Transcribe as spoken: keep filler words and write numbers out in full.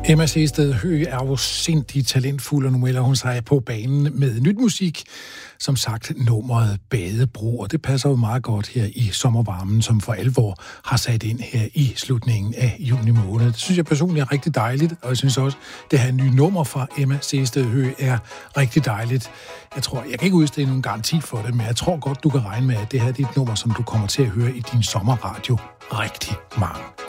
Emma Sehested Høegh er jo sindssygt talentfuld, og nu melder hun sig på banen med nyt musik. Som sagt, nummeret Badebro, og det passer jo meget godt her i sommervarmen, som for alvor har sat ind her i slutningen af juni måned. Det synes jeg personligt er rigtig dejligt, og jeg synes også, det her nye nummer fra Emma Sehested Høegh er rigtig dejligt. Jeg tror, jeg kan ikke udstede nogen garanti for det, men jeg tror godt, du kan regne med, at det her er et nummer, som du kommer til at høre i din sommerradio rigtig mange